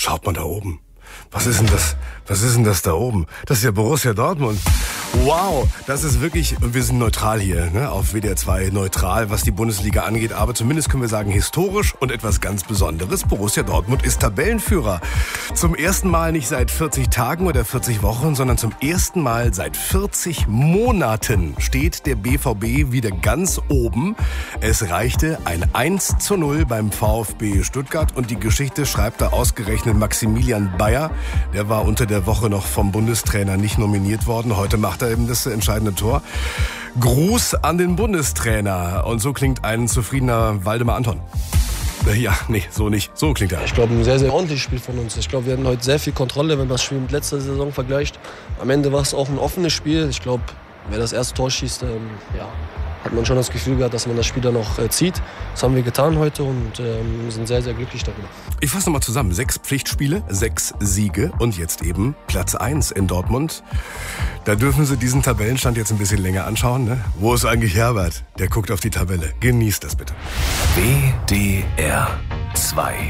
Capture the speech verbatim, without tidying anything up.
Schaut mal da oben. Was ist denn das? Was ist denn das da oben? Das ist ja Borussia Dortmund. Wow, das ist wirklich, und wir sind neutral hier, ne, auf W D R zwei, neutral, was die Bundesliga angeht, aber zumindest können wir sagen, historisch und etwas ganz Besonderes. Borussia Dortmund ist Tabellenführer. Zum ersten Mal nicht seit vierzig Tagen oder vierzig Wochen, sondern zum ersten Mal seit vierzig Monaten steht der B V B wieder ganz oben. Es reichte ein eins zu null beim VfB Stuttgart und die Geschichte schreibt da ausgerechnet Maximilian Bayer. Der war unter der Woche noch vom Bundestrainer nicht nominiert worden. Heute macht er eben das entscheidende Tor. Gruß an den Bundestrainer. Und so klingt ein zufriedener Waldemar Anton. Ja, nee, so nicht. So klingt er. Ich glaube, ein sehr, sehr ordentliches Spiel von uns. Ich glaube, wir hatten heute sehr viel Kontrolle, wenn man das Spiel mit letzter Saison vergleicht. Am Ende war es auch ein offenes Spiel. Ich glaube, wer das erste Tor schießt, ähm, ja, hat man schon das Gefühl gehabt, dass man das Spiel dann noch äh, zieht. Das haben wir getan heute und ähm, sind sehr, sehr glücklich darüber. Ich fasse nochmal zusammen. Sechs Pflichtspiele, sechs Siege und jetzt eben Platz eins in Dortmund. Da dürfen Sie diesen Tabellenstand jetzt ein bisschen länger anschauen. Ne? Wo ist eigentlich Herbert? Der guckt auf die Tabelle. Genießt das bitte. W D R zwei